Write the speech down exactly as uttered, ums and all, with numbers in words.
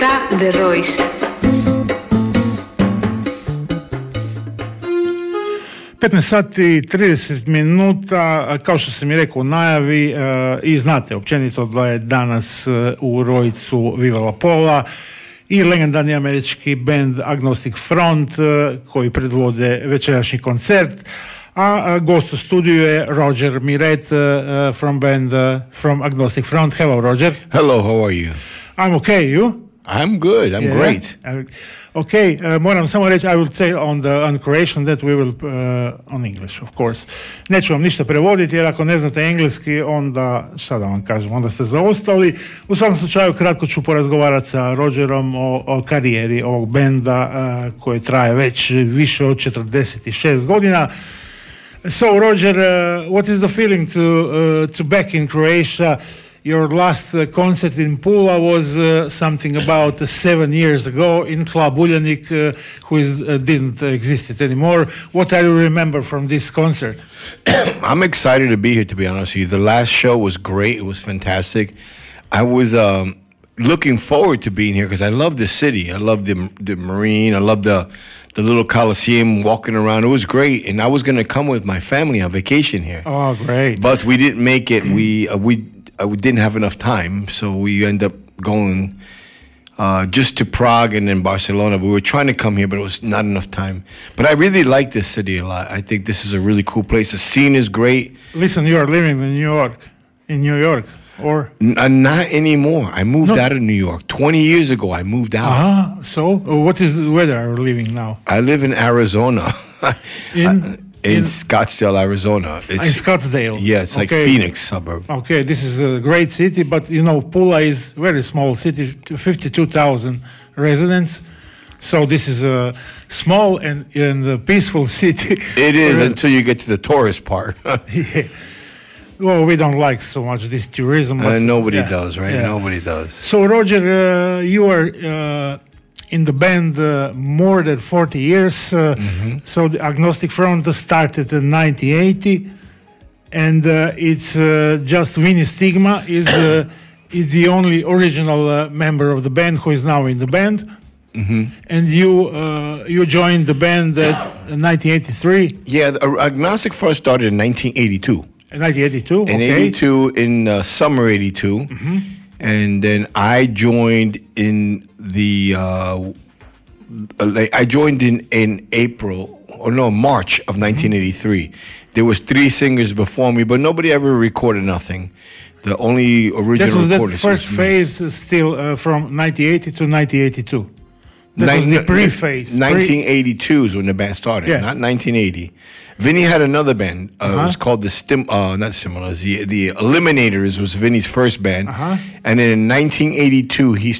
The Royce. petnaest sati i trideset minuta, kao što sam i rekao u najavi, i znate općenito da je danas u Rojcu Viva La Pola i legendarni američki band Agnostic Front koji predvode večerašnji koncert, a gost u studiju je Roger Miret from band from Agnostic Front. Hello, Roger. Hello, how are you? I'm okay, you? I'm good. I'm Yeah. great. Uh, okay, uh, moram samo reći, I will say on the on Croatian that we will uh, on English, of course. Neću vam ništa prevoditi jer ako ne znate engleski, onda šta da vam kažem, onda ste zaostali. U svakom slučaju kratko ću porazgovarati sa Rogerom o, o karijeri ovog benda uh, koji traje već više od četrdeset šest godina. So Roger, uh, what is the feeling to uh, to back in Croatia? Your last uh, concert in Pula was uh, something about uh, seven years ago in Club Uljanik, uh, who is, uh, didn't exist anymore. What are you remember from this concert? I'm excited to be here, to be honest with you. The last show was great. It was fantastic. I was um, looking forward to being here because I love the city. I love the the marine. I love the the little Coliseum, walking around. It was great. And I was going to come with my family on vacation here. Oh, great. But we didn't make it. We uh, we uh, we didn't have enough time, so we ended up going uh, just to Prague and then Barcelona. We were trying to come here, but it was not enough time. But I really like this city a lot. I think this is a really cool place. The scene is great. Listen, you are living in New York. In New York, or? N- uh, not anymore. I moved No. out of New York. twenty years ago, I moved out. Ah, so uh, what is the weather are you living now? I live in Arizona. In- I- in, in- Scottsdale, Arizona. It's, In Scottsdale. yeah, it's like Okay. Phoenix suburb. Okay, this is a great city, but you know, Pula is very small city, fifty-two thousand residents. So this is a small and, and a peaceful city. It is Really? until you get to the tourist part. Yeah. Well, we don't like so much this tourism. Uh, But, nobody yeah, does, right? yeah. Nobody does. So, Roger, uh, you are uh, in the band uh, more than forty years. Uh, Mm-hmm. So, the Agnostic Front started in nineteen eighty, and uh, it's uh, just Vinny Stigma is uh, is the only original uh, member of the band who is now in the band. Mm-hmm. And you uh, you joined the band uh, in nineteen eighty-three, Yeah, the uh, Agnostic Front started in nineteen eighty-two. nineteen eighty-two. In Okay. eighty-two, in uh, summer eighty-two. And then I joined in the, uh, uh, like, I joined in, in April, or no, March of nineteen eighty-three. There was three singers before me, but nobody ever recorded nothing. The only That original was the recorders first was me. phase, uh, still uh, from nineteen eighty to nineteen eighty-two. That was Nin- the pre-phase. nineteen eighty-two is when the band started, Yeah. not nineteen eighty. Vinny had another band. Uh, It Uh-huh. was called the Stim. Uh, not Stimulus. The the Eliminators was Vinny's first band. Uh-huh. And then in nineteen eighty-two, he